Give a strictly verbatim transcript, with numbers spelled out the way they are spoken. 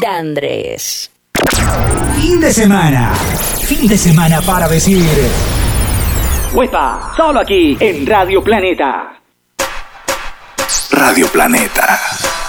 Andrés. Fin de semana. Fin de semana para decir... ¡Huepa! Solo aquí, en Radio Planeta. Radio Planeta.